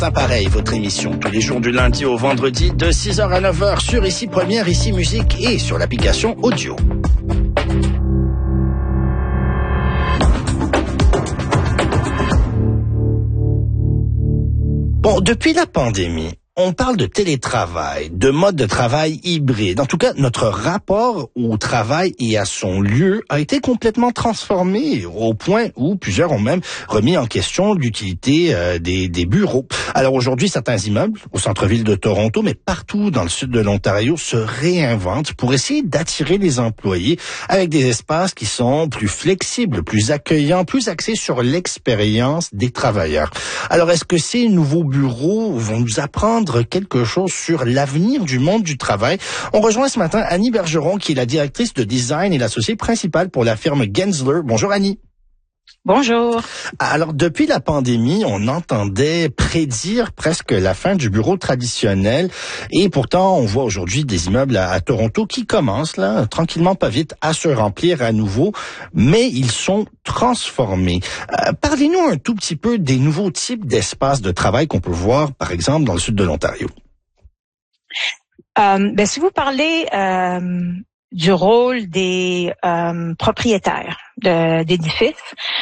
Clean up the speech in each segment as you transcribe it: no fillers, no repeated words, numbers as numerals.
C'est pareil, votre émission tous les jours du lundi au vendredi de 6h à 9h sur Ici Première, Ici Musique et sur l'application audio. Bon, depuis la pandémie, on parle de télétravail, de mode de travail hybride. En tout cas, notre rapport au travail et à son lieu a été complètement transformé au point où plusieurs ont même remis en question l'utilité des bureaux. Alors aujourd'hui, certains immeubles au centre-ville de Toronto, mais partout dans le sud de l'Ontario, se réinventent pour essayer d'attirer les employés avec des espaces qui sont plus flexibles, plus accueillants, plus axés sur l'expérience des travailleurs. Alors, est-ce que ces nouveaux bureaux vont nous apprendre quelque chose sur l'avenir du monde du travail? On rejoint ce matin Annie Bergeron, qui est la directrice de design et l'associée principale pour la firme Gensler. Bonjour Annie. Bonjour. Alors, depuis la pandémie, on entendait prédire presque la fin du bureau traditionnel. Et pourtant, on voit aujourd'hui des immeubles à Toronto qui commencent, là, tranquillement, pas vite, à se remplir à nouveau. Mais ils sont transformés. Parlez-nous un tout petit peu des nouveaux types d'espaces de travail qu'on peut voir, par exemple, dans le sud de l'Ontario. Si vous parlez du rôle des propriétaires d'édifices,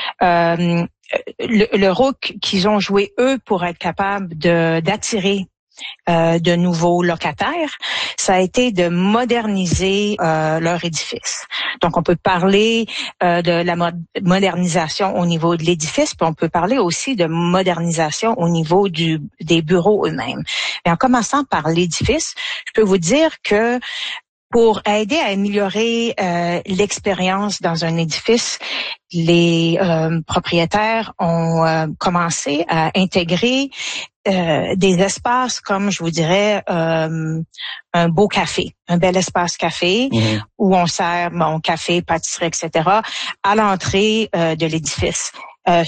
le rôle qu'ils ont joué eux pour être capables d'attirer de nouveaux locataires, ça a été de moderniser leur édifice. Donc, on peut parler de la modernisation au niveau de l'édifice, puis on peut parler aussi de modernisation au niveau des bureaux eux-mêmes. Et en commençant par l'édifice, je peux vous dire que pour aider à améliorer l'expérience dans un édifice, les propriétaires ont commencé à intégrer des espaces comme, je vous dirais, un beau café, un bel espace café où on sert café, pâtisserie, etc. à l'entrée de l'édifice.